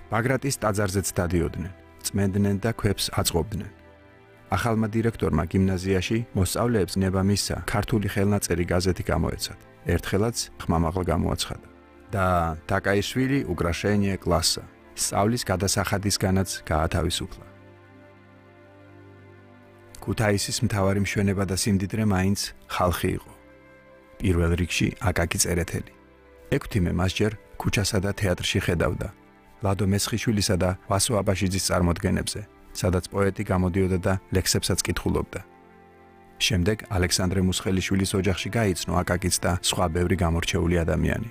ბაგრატის ტაძარზეც დადიოდნენ, წმენდნენ და ქვებს აწყობდნენ. ახალმა დირექტორმა გიმნაზიაში მოსწავლეებს ნება მისცა ქართული ხელნაწერი გაზეთი გამოეცათ. ერთხელაც ხმამაღლა გამოაცხადა და დაკაიშვილი უკრაშენიე კლასსა. სწავლის გადასახადისგანაც გაათავისუფლა. ქუთაისის მთავარი მშვენება და სიმდიდრე მაინც ხალხი იყო. პირველ რიგში აკაკი წერეთელი. ექვთიმე მას ჯერ ქუჩასა და თეატრში ხედავდა. ლადო მესხიშვილისა და ვასო აბაშიძის წარმოდგენებზე, სადაც პოეტი გამოდიოდა და ლექსებსაც კითხულობდა. შემდეგ ალექსანდრე მუსხელიშვილის ოჯახში გაიცნო აკაკიც და სხვა ბევრი გამორჩეული ადამიანი.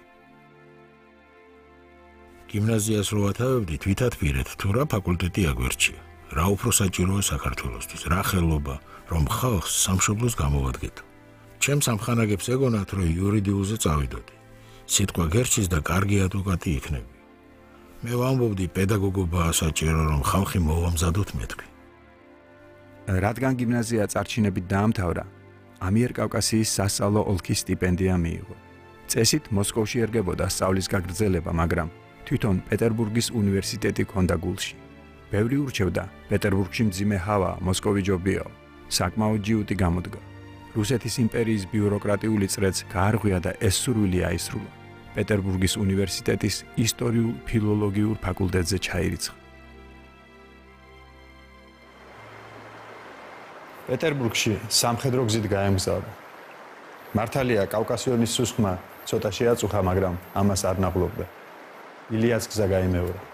გიმნაზიას რო ათავებდით, ვითათბირეთ, თუ რა ფაკულტეტი აგვერჩია, რა უფრო საჭიროა საქართველოსთვის, რა ხელობა, რომ ხალხს სამშობლოს გამოვადგეთ. ჩემს ამხანაგებს ეგონათ, რომ იურიდიულზე წავიდოდი. სიტყვა გერჩის და კარგი ადვოკატი იქნები. მე ვამბობდი, პედაგოგობაა საჭირო, რომ ხალხი მოვამზადოთ მეთქვი. რადგან გიმნაზია წარჩინებით დაამთავრა, ამიერკავკასიის სასწავლო ოლქის სტიპენდია მიიღო. წესით მოსკოვში ერგებოდა სწავლის გაგრძელება, მაგრამ თვითონ პეტერბურგის უნივერსიტეტი ჰქონდა გულში. ბევრი ურჩევდა, პეტერბურგში მძიმე ჰავა, მოსკოვი ჯობიაო, საკმაოდ ჯიუტი გამოდგა. რუსეთის იმპერიის ბიუროკრატიული წრეც გაარღვია და ეს სურვილი აისრულა. პეტერბურგის უნივერსიტეტის ისტორიულ-ფილოლოგიურ ფაკულტეტზე ჩაირიცხა. პეტერბურგში სამხედრო გზით გაემგზავრა. მართალია კავკასიონის სუსხმა ცოტა შეაწუხა, მაგრამ ამას არ ნაღლობდა. ილიას გზა გაიმეორა.